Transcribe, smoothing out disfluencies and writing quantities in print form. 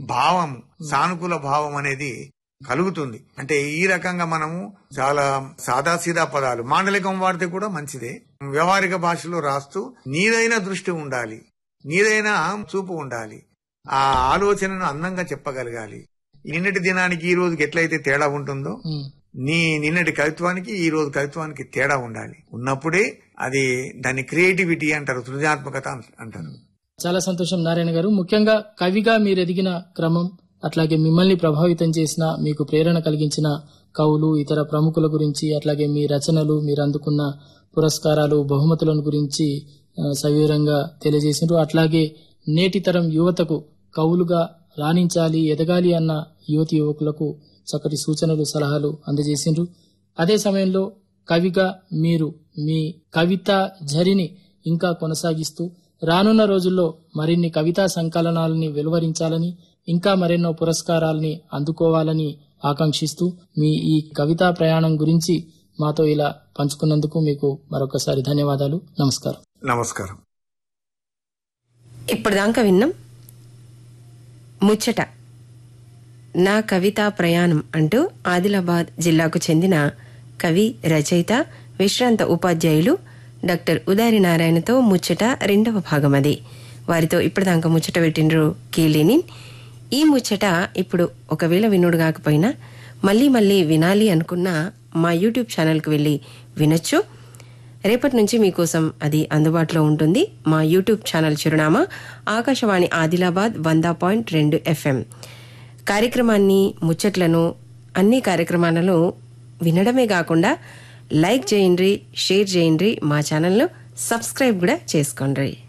భావం, సానుకూల భావం అనేది కలుగుతుంది. అంటే ఈ రకంగా మనము చాలా సాదాసీదా పదాలు మాండలికం వాడితే కూడా మంచిదే. వ్యవహారిక భాషలో రాస్తూ నీదైన దృష్టి ఉండాలి, నీదైన చూపు ఉండాలి, ఆ ఆలోచనను అందంగా చెప్పగలగాలి. నిన్నటి దినానికి ఈ రోజుకి ఎట్లయితే తేడా ఉంటుందో నిన్నటి కవిత్వానికి ఈ రోజు కవిత్వానికి తేడా ఉండాలి. ఉన్నప్పుడే అది దాన్ని క్రియేటివిటీ అంటారు, సృజనాత్మకత అంటారు. చాలా సంతోషం నారాయణ గారు. ముఖ్యంగా కవిగా మీరు ఎదిగిన క్రమం, అట్లాగే మిమ్మల్ని ప్రభావితం చేసిన, మీకు ప్రేరణ కలిగించిన కవులు, ఇతర ప్రముఖుల గురించి, అట్లాగే మీ రచనలు, మీరు అందుకున్న పురస్కారాలు, బహుమతులను గురించి సవివరంగా తెలియజేసిండ్రు. అట్లాగే నేటి తరం యువతకు కవులుగా రాణించాలి, ఎదగాలి అన్న యువతి యువకులకు చక్కటి సూచనలు, సలహాలు అందజేసిండ్రు. అదే సమయంలో కవిగా మీరు మీ కవితా ఝరిని ఇంకా కొనసాగిస్తూ రానున్న రోజుల్లో మరిన్ని కవితా సంకలనాలని వెలువరించాలని, ఇంకా మరెన్నో పురస్కారాలని అందుకోవాలని ఆకాంక్షిస్తూ మీ ఈ కవితా ప్రయాణం గురించి మాతో ఇలా పంచుకున్నందుకు మీకు మరొకసారి ధన్యవాదాలు. నమస్కారం. నమస్కారం. ఇప్పటిదాకా విన్నాం ముచ్చట నా కవితా ప్రయాణం అంటూ ఆదిలాబాద్ జిల్లాకు చెందిన కవి, రచయిత, విశ్రాంత ఉపాధ్యాయులు డాక్టర్ ఉదారి నారాయణతో ముచ్చట రెండవ భాగం. అది వారితో ఇప్పటిదాకా ముచ్చట పెట్టిండ్రు కేలేని. ఈ ముచ్చట ఇప్పుడు ఒకవేళ వినుడు కాకపోయినా మళ్లీ మళ్లీ వినాలి అనుకున్నా మా యూట్యూబ్ ఛానల్కి వెళ్లి వినొచ్చు. రేపటి నుంచి మీకోసం అది అందుబాటులో ఉంటుంది. మా యూట్యూబ్ ఛానల్ చిరునామా ఆకాశవాణి ఆదిలాబాద్ 100.2 FM. కార్యక్రమాన్ని, ముచ్చట్లను, అన్ని కార్యక్రమాలను వినడమే కాకుండా లైక్ చేయండి, షేర్ చేయండి, మా ఛానల్ను సబ్స్క్రైబ్ కూడా చేసుకోండి.